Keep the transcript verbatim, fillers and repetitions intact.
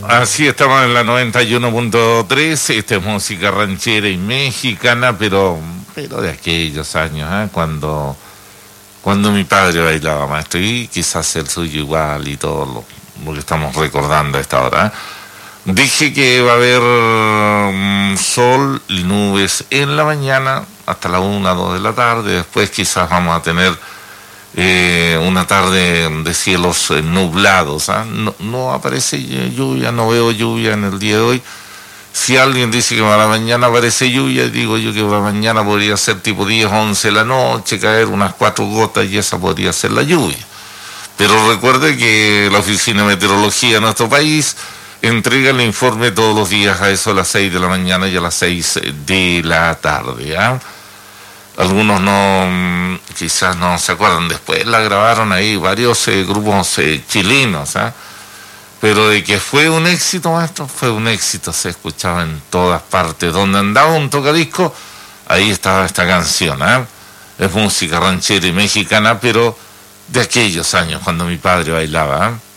Así estamos en la noventa y uno punto tres. Esta es música ranchera y mexicana, pero, pero de aquellos años, ¿eh? cuando, cuando mi padre bailaba, maestro, y quizás el suyo igual y todo lo, lo que estamos recordando a esta hora. ¿eh? Dije que va a haber um, sol y nubes en la mañana hasta la una, dos de la tarde. Después quizás vamos a tener eh, una tarde de cielos eh, nublados. ¿eh? No, no aparece lluvia, no veo lluvia en el día de hoy. Si alguien dice que para mañana aparece lluvia, digo yo que para mañana podría ser tipo diez, once de la noche, caer unas cuatro gotas y esa podría ser la lluvia. Pero recuerde que la Oficina de Meteorología de nuestro país entrega el informe todos los días a eso a las seis de la mañana y a las seis de la tarde. ¿eh? Algunos no, quizás no se acuerdan, después la grabaron ahí varios eh, grupos eh, chilenos, ¿eh? Pero de que fue un éxito, maestro, fue un éxito, se escuchaba en todas partes. Donde andaba un tocadisco, ahí estaba esta canción. ¿eh? Es música ranchera y mexicana, pero de aquellos años cuando mi padre bailaba. ¿eh?